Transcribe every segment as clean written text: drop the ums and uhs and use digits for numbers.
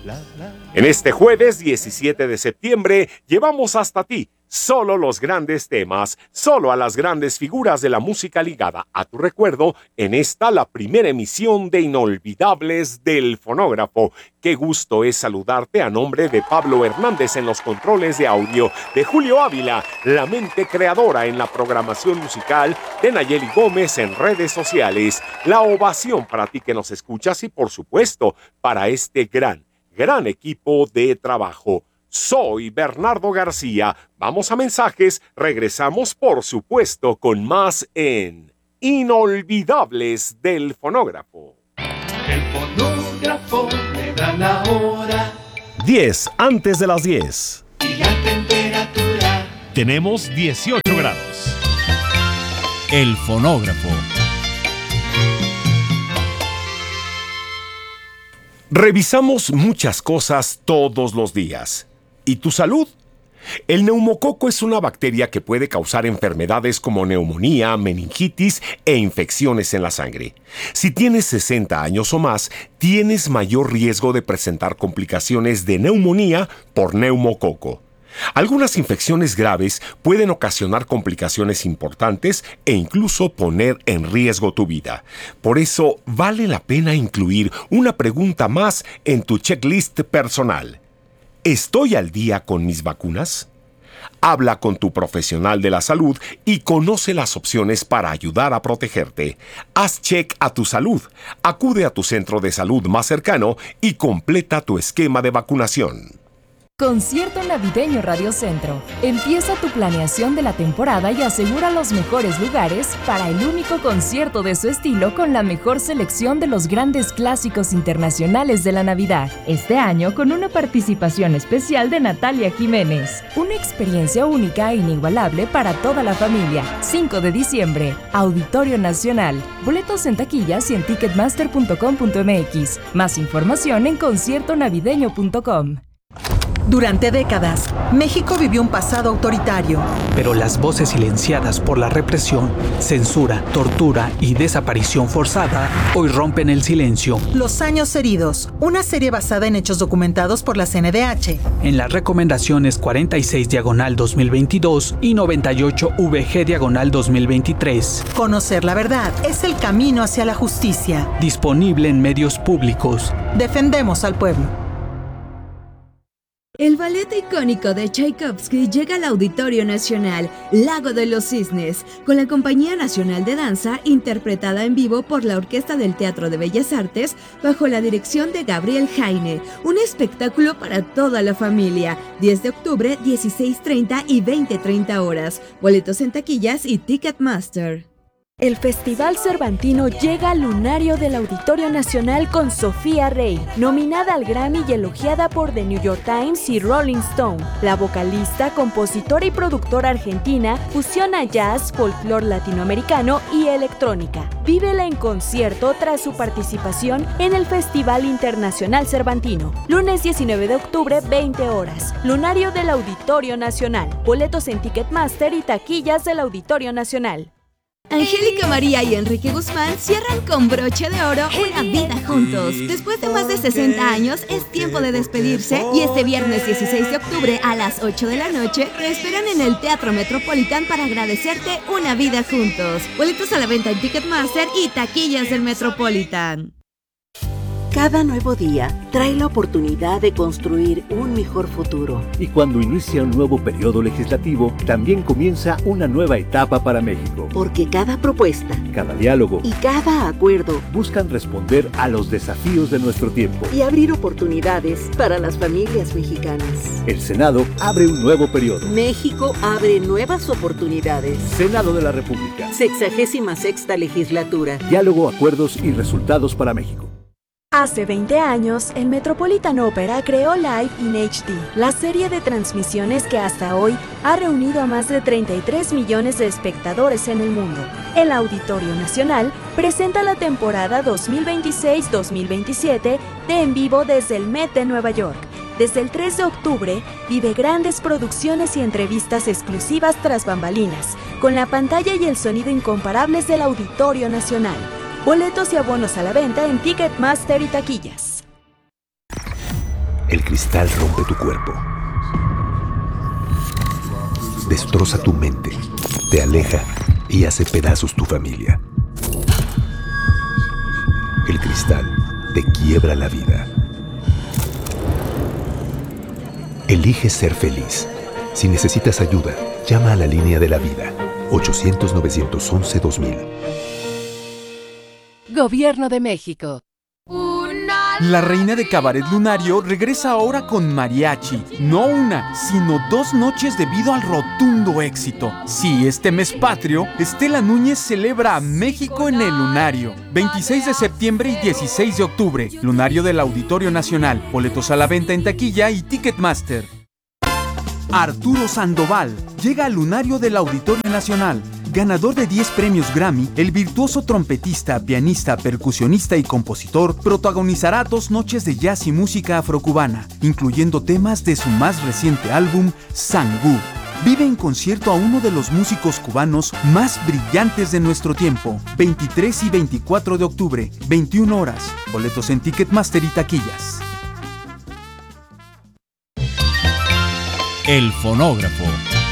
En este jueves 17 de septiembre llevamos hasta ti solo los grandes temas, solo a las grandes figuras de la música ligada a tu recuerdo en esta la primera emisión de Inolvidables del Fonógrafo. Qué gusto es saludarte a nombre de Pablo Hernández en los controles de audio, de Julio Ávila, la mente creadora en la programación musical, de Nayeli Gómez en redes sociales. La ovación para ti que nos escuchas y por supuesto para este gran equipo de trabajo. Soy Bernardo García. Vamos a mensajes. Regresamos, por supuesto, con más en Inolvidables del Fonógrafo. El fonógrafo me da la hora. 10 antes de las 10. Y la temperatura. Tenemos 18 grados. El fonógrafo. Revisamos muchas cosas todos los días. ¿Y tu salud? El neumococo es una bacteria que puede causar enfermedades como neumonía, meningitis e infecciones en la sangre. Si tienes 60 años o más, tienes mayor riesgo de presentar complicaciones de neumonía por neumococo. Algunas infecciones graves pueden ocasionar complicaciones importantes e incluso poner en riesgo tu vida. Por eso, vale la pena incluir una pregunta más en tu checklist personal. ¿Estoy al día con mis vacunas? Habla con tu profesional de la salud y conoce las opciones para ayudar a protegerte. Haz check a tu salud, acude a tu centro de salud más cercano y completa tu esquema de vacunación. Concierto Navideño Radio Centro. Empieza tu planeación de la temporada y asegura los mejores lugares para el único concierto de su estilo con la mejor selección de los grandes clásicos internacionales de la Navidad. Este año con una participación especial de Natalia Jiménez. Una experiencia única e inigualable para toda la familia. 5 de diciembre, Auditorio Nacional. Boletos en taquillas y en ticketmaster.com.mx. Más información en conciertonavideño.com. Durante décadas, México vivió un pasado autoritario. Pero las voces silenciadas por la represión, censura, tortura y desaparición forzada hoy rompen el silencio. Los años heridos, una serie basada en hechos documentados por la CNDH. En las recomendaciones 46/2022 y 98/VG/2023. Conocer la verdad es el camino hacia la justicia. Disponible en medios públicos. Defendemos al pueblo. El ballet icónico de Tchaikovsky llega al Auditorio Nacional, Lago de los Cisnes, con la Compañía Nacional de Danza, interpretada en vivo por la Orquesta del Teatro de Bellas Artes, bajo la dirección de Gabriel Jaine. Un espectáculo para toda la familia. 10 de octubre, 16:30 y 20:30 horas. Boletos en taquillas y Ticketmaster. El Festival Cervantino llega al lunario del Auditorio Nacional con Sofía Rey, nominada al Grammy y elogiada por The New York Times y Rolling Stone. La vocalista, compositora y productora argentina fusiona jazz, folclore latinoamericano y electrónica. Vívela en concierto tras su participación en el Festival Internacional Cervantino. Lunes 19 de octubre, 20 horas. Lunario del Auditorio Nacional. Boletos en Ticketmaster y taquillas del Auditorio Nacional. Angélica María y Enrique Guzmán cierran con broche de oro una vida juntos. Después de más de 60 años, es tiempo de despedirse y este viernes 16 de octubre a las 8 de la noche te esperan en el Teatro Metropolitan para agradecerte una vida juntos. Boletos a la venta en Ticketmaster y taquillas del Metropolitan. Cada nuevo día trae la oportunidad de construir un mejor futuro. Y cuando inicia un nuevo periodo legislativo, también comienza una nueva etapa para México. Porque cada propuesta, cada diálogo y cada acuerdo buscan responder a los desafíos de nuestro tiempo y abrir oportunidades para las familias mexicanas. El Senado abre un nuevo periodo. México abre nuevas oportunidades. Senado de la República. 66ª legislatura. Diálogo, acuerdos y resultados para México. Hace 20 años, el Metropolitan Opera creó Live in HD, la serie de transmisiones que hasta hoy ha reunido a más de 33 millones de espectadores en el mundo. El Auditorio Nacional presenta la temporada 2026-2027 de En Vivo desde el Met de Nueva York. Desde el 3 de octubre, vive grandes producciones y entrevistas exclusivas tras bambalinas, con la pantalla y el sonido incomparables del Auditorio Nacional. Boletos y abonos a la venta en Ticketmaster y taquillas. El cristal rompe tu cuerpo, destroza tu mente, te aleja y hace pedazos tu familia. El cristal te quiebra la vida. Elige ser feliz. Si necesitas ayuda, llama a la línea de la vida, 800-911-2000. Gobierno de México. La reina de Cabaret Lunario regresa ahora con mariachi. No una, sino 2 noches debido al rotundo éxito. Sí, este mes patrio, Estela Núñez celebra a México en el Lunario. 26 de septiembre y 16 de octubre. Lunario del Auditorio Nacional. Boletos a la venta en taquilla y Ticketmaster. Arturo Sandoval llega al Lunario del Auditorio Nacional. Ganador de 10 premios Grammy, el virtuoso trompetista, pianista, percusionista y compositor protagonizará 2 noches de jazz y música afrocubana, incluyendo temas de su más reciente álbum, Sangú. Vive en concierto a uno de los músicos cubanos más brillantes de nuestro tiempo. 23 y 24 de octubre, 21 horas. Boletos en Ticketmaster y taquillas. El fonógrafo.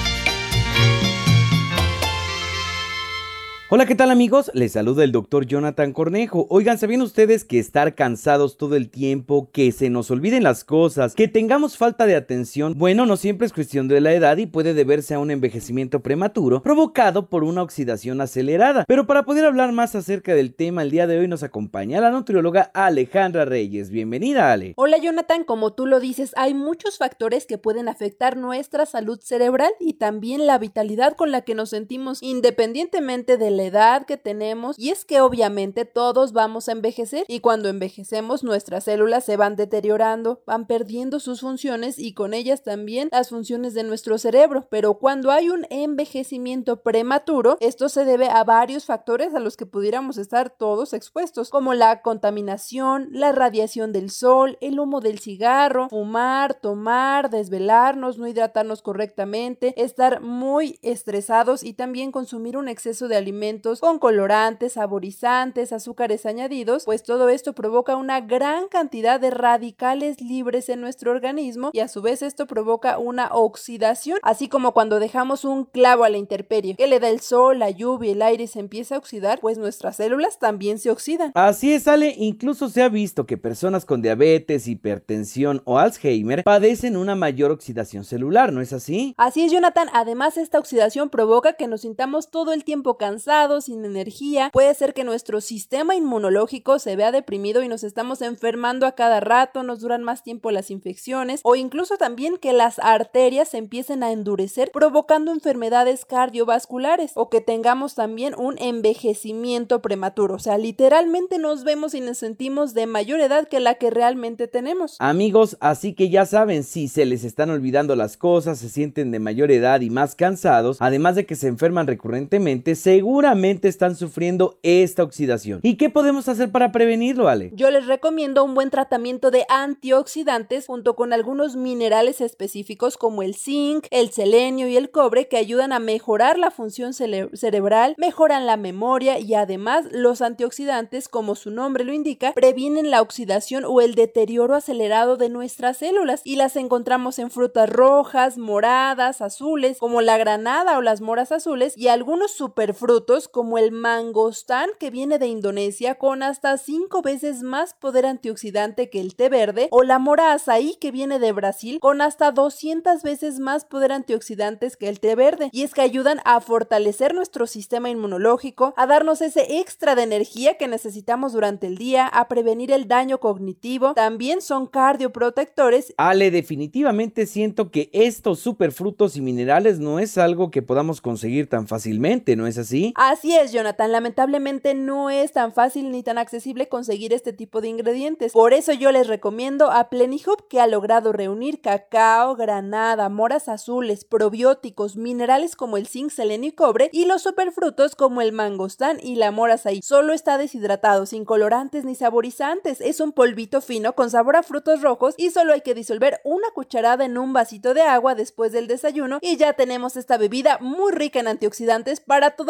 Hola, ¿qué tal amigos? Les saluda el Dr. Jonathan Cornejo. Oigan, ¿sabían ustedes que estar cansados todo el tiempo, que se nos olviden las cosas, que tengamos falta de atención? Bueno, no siempre es cuestión de la edad y puede deberse a un envejecimiento prematuro provocado por una oxidación acelerada. Pero para poder hablar más acerca del tema, el día de hoy nos acompaña la nutrióloga Alejandra Reyes. Bienvenida, Ale. Hola, Jonathan. Como tú lo dices, hay muchos factores que pueden afectar nuestra salud cerebral y también la vitalidad con la que nos sentimos independientemente de la edad que tenemos, y es que obviamente todos vamos a envejecer y cuando envejecemos nuestras células se van deteriorando, van perdiendo sus funciones y con ellas también las funciones de nuestro cerebro, pero cuando hay un envejecimiento prematuro, esto se debe a varios factores a los que pudiéramos estar todos expuestos, como la contaminación, la radiación del sol, el humo del cigarro, fumar, tomar, desvelarnos, no hidratarnos correctamente, estar muy estresados y también consumir un exceso de alimentos con colorantes, saborizantes, azúcares añadidos, pues todo esto provoca una gran cantidad de radicales libres en nuestro organismo y a su vez esto provoca una oxidación, así como cuando dejamos un clavo a la intemperie, que le da el sol, la lluvia, el aire y se empieza a oxidar, pues nuestras células también se oxidan. Así es, Ale, incluso se ha visto que personas con diabetes, hipertensión o Alzheimer padecen una mayor oxidación celular, ¿no es así? Así es, Jonathan. Además, esta oxidación provoca que nos sintamos todo el tiempo cansados, sin energía, puede ser que nuestro sistema inmunológico se vea deprimido y nos estamos enfermando a cada rato, nos duran más tiempo las infecciones o incluso también que las arterias se empiecen a endurecer provocando enfermedades cardiovasculares o que tengamos también un envejecimiento prematuro, o sea, literalmente nos vemos y nos sentimos de mayor edad que la que realmente tenemos. Amigos, así que ya saben, si se les están olvidando las cosas, se sienten de mayor edad y más cansados, además de que se enferman recurrentemente, seguramente están sufriendo esta oxidación. ¿Y qué podemos hacer para prevenirlo, Ale? Yo les recomiendo un buen tratamiento de antioxidantes junto con algunos minerales específicos como el zinc, el selenio y el cobre que ayudan a mejorar la función cerebral, mejoran la memoria y además los antioxidantes, como su nombre lo indica, previenen la oxidación o el deterioro acelerado de nuestras células y las encontramos en frutas rojas, moradas, azules, como la granada o las moras azules y algunos superfrutos como el mangostán que viene de Indonesia con hasta 5 veces más poder antioxidante que el té verde o la mora azaí que viene de Brasil con hasta 200 veces más poder antioxidantes que el té verde y es que ayudan a fortalecer nuestro sistema inmunológico, a darnos ese extra de energía que necesitamos durante el día, a prevenir el daño cognitivo, también son cardioprotectores. Ale, definitivamente siento que estos superfrutos y minerales no es algo que podamos conseguir tan fácilmente, ¿no es así? Así es, Jonathan, lamentablemente no es tan fácil ni tan accesible conseguir este tipo de ingredientes. Por eso yo les recomiendo a Plenihub, que ha logrado reunir cacao, granada, moras azules, probióticos, minerales como el zinc, selenio y cobre y los superfrutos como el mangostán y la mora azaí. Solo está deshidratado, sin colorantes ni saborizantes. Es un polvito fino con sabor a frutos rojos y solo hay que disolver una cucharada en un vasito de agua después del desayuno y ya tenemos esta bebida muy rica en antioxidantes para toda la familia.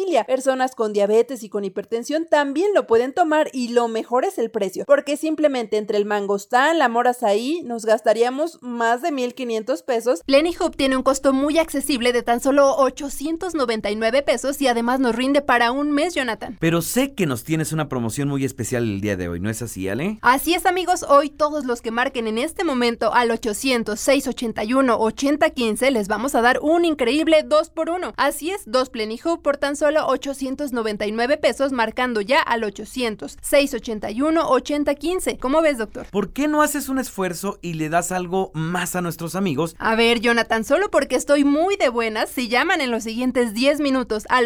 familia. Personas con diabetes y con hipertensión también lo pueden tomar y lo mejor es el precio, porque simplemente entre el mangostán, la mora azaí, nos gastaríamos más de 1,500 pesos. Plenihub tiene un costo muy accesible de tan solo 899 pesos y además nos rinde para un mes, Jonathan. Pero sé que nos tienes una promoción muy especial el día de hoy, ¿no es así, Ale? Así es, amigos, hoy todos los que marquen en este momento al 800-681-8015 les vamos a dar un increíble 2x1. Así es, 2 Plenihub por tan solo 899 pesos marcando ya al 800-681-8015. ¿Cómo ves, doctor? ¿Por qué no haces un esfuerzo y le das algo más a nuestros amigos? A ver, Jonathan, solo porque estoy muy de buenas, si llaman en los siguientes 10 minutos al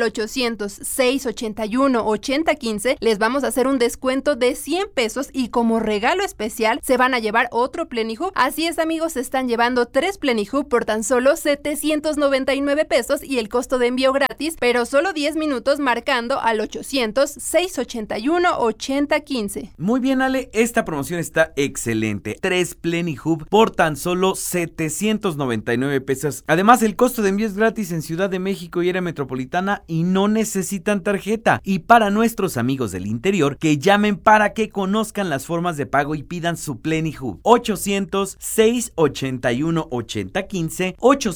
800-681-8015, les vamos a hacer un descuento de 100 pesos y como regalo especial se van a llevar otro Plenihub. Así es, amigos, se están llevando 3 Plenihub por tan solo 799 pesos y el costo de envío gratis, pero solo 10 minutos marcando al 800-681-8015. Muy bien, Ale, esta promoción está excelente. 3 Plenihub por tan solo 799 pesos. Además, el costo de envío es gratis en Ciudad de México y área metropolitana y no necesitan tarjeta. Y para nuestros amigos del interior, que llamen para que conozcan las formas de pago y pidan su Plenihub. 800-681-8015,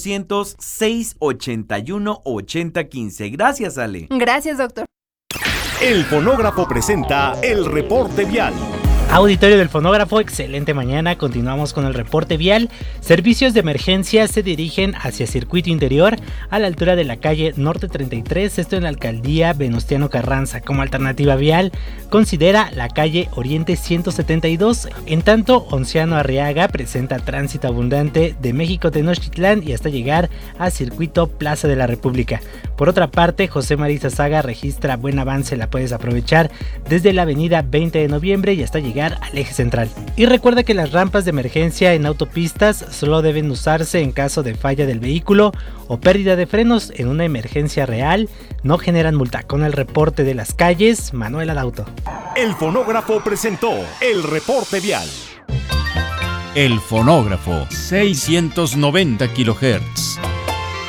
800-681-8015. Gracias, Ale. Gracias, doctor. El Fonógrafo presenta el reporte vial. Auditorio del Fonógrafo, excelente mañana. Continuamos con el reporte vial. Servicios de emergencia se dirigen hacia Circuito Interior a la altura de la calle Norte 33, esto en la alcaldía Venustiano Carranza. Como alternativa vial, considera la calle Oriente 172. En tanto, Onciano Arriaga presenta tránsito abundante de México Tenochtitlán y hasta llegar a Circuito Plaza de la República. Por otra parte, José María Saga registra buen avance, la puedes aprovechar desde la avenida 20 de noviembre y hasta llegar al eje central. Y recuerda que las rampas de emergencia en autopistas solo deben usarse en caso de falla del vehículo o pérdida de frenos. En una emergencia real no generan multa. Con el reporte de las calles, Manuel Adauto. El Fonógrafo presentó el reporte vial. El Fonógrafo, 690 kHz.